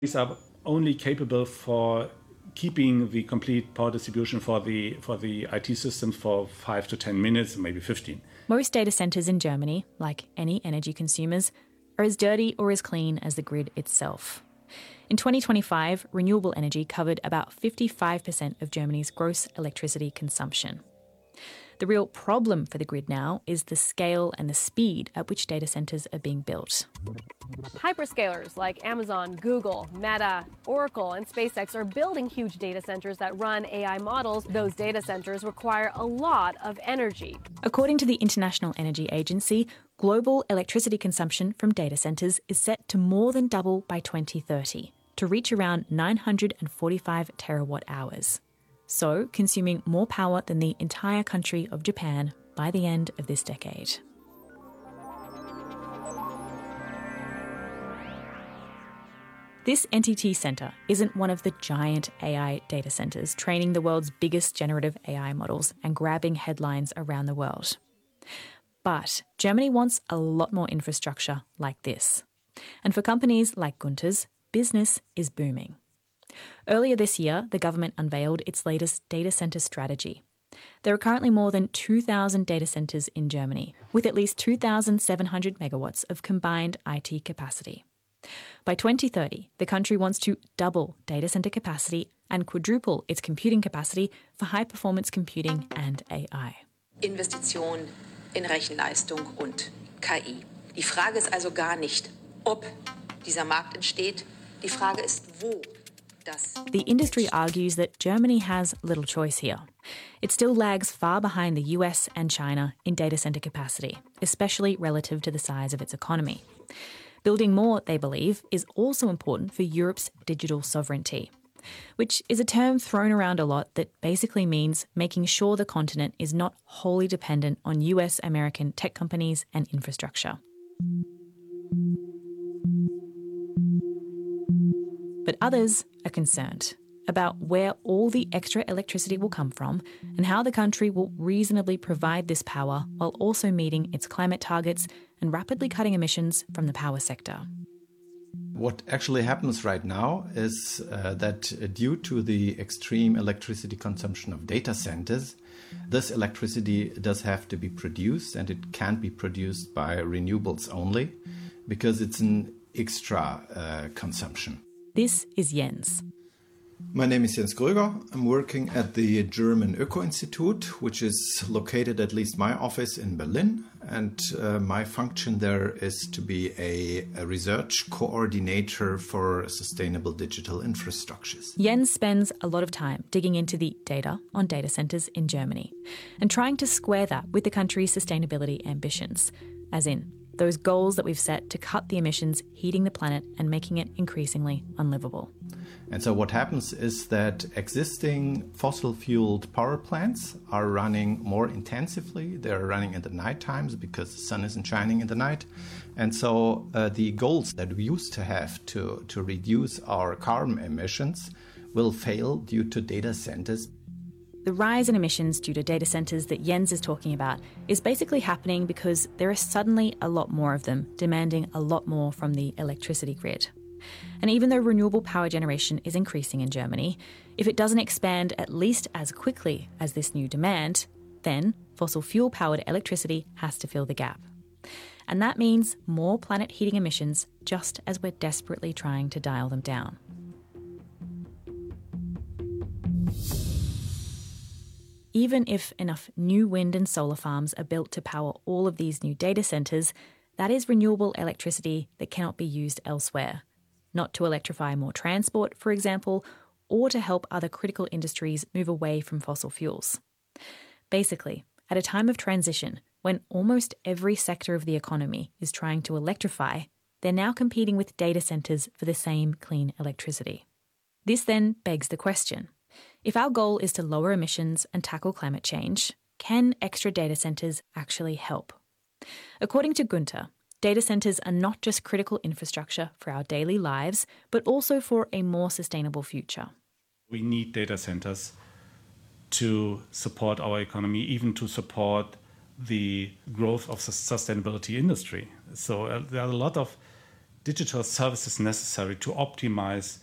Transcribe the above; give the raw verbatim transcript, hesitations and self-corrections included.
These are only capable for keeping the complete power distribution for the for the I T systems for five to ten minutes, maybe fifteen. Most data centres in Germany, like any energy consumers, are as dirty or as clean as the grid itself. In twenty twenty-five, renewable energy covered about fifty-five percent of Germany's gross electricity consumption. The real problem for the grid now is the scale and the speed at which data centres are being built. Hyperscalers like Amazon, Google, Meta, Oracle, and SpaceX are building huge data centers that run A I models. Those data centers require a lot of energy. According to the International Energy Agency, global electricity consumption from data centers is set to more than double by twenty thirty, to reach around nine hundred forty-five terawatt hours. So, consuming more power than the entire country of Japan by the end of this decade. This N T T Centre isn't one of the giant A I data centres training the world's biggest generative A I models and grabbing headlines around the world. But Germany wants a lot more infrastructure like this. And for companies like Gunter's, business is booming. Earlier this year, the government unveiled its latest data centre strategy. There are currently more than two thousand data centres in Germany, with at least two thousand seven hundred megawatts of combined I T capacity. By twenty thirty, the country wants to double data centre capacity and quadruple its computing capacity for high-performance computing and A I. Investition in Rechenleistung und K I. Die Frage ist also gar nicht, ob dieser Markt entsteht. Die Frage ist, wo. The industry argues that Germany has little choice here. It still lags far behind the U S and China in data centre capacity, especially relative to the size of its economy. Building more, they believe, is also important for Europe's digital sovereignty, which is a term thrown around a lot that basically means making sure the continent is not wholly dependent on U S American tech companies and infrastructure. But others are concerned about where all the extra electricity will come from and how the country will reasonably provide this power while also meeting its climate targets and rapidly cutting emissions from the power sector. What actually happens right now is uh, that uh, due to the extreme electricity consumption of data centers, this electricity does have to be produced, and it can't be produced by renewables only because it's an extra uh, consumption. This is Jens. My name is Jens Gröger. I'm working at the German Öko-Institut, which is located, at least my office, in Berlin. And uh, my function there is to be a, a research coordinator for sustainable digital infrastructures. Jens spends a lot of time digging into the data on data centers in Germany and trying to square that with the country's sustainability ambitions, as in those goals that we've set to cut the emissions heating the planet and making it increasingly unlivable. And so what happens is that existing fossil-fueled power plants are running more intensively. They're running in the night times because the sun isn't shining in the night. And so uh, the goals that we used to have to, to reduce our carbon emissions will fail due to data centers. The rise in emissions due to data centers that Jens is talking about is basically happening because there are suddenly a lot more of them, demanding a lot more from the electricity grid. And even though renewable power generation is increasing in Germany, if it doesn't expand at least as quickly as this new demand, then fossil fuel-powered electricity has to fill the gap. And that means more planet heating emissions, just as we're desperately trying to dial them down. Even if enough new wind and solar farms are built to power all of these new data centres, that is renewable electricity that cannot be used elsewhere, not to electrify more transport, for example, or to help other critical industries move away from fossil fuels. Basically, at a time of transition, when almost every sector of the economy is trying to electrify, they're now competing with data centres for the same clean electricity. This then begs the question: if our goal is to lower emissions and tackle climate change, can extra data centres actually help? According to Gunter, data centres are not just critical infrastructure for our daily lives, but also for a more sustainable future. We need data centers to support our economy, even to support the growth of the sustainability industry. So uh, there are a lot of digital services necessary to optimize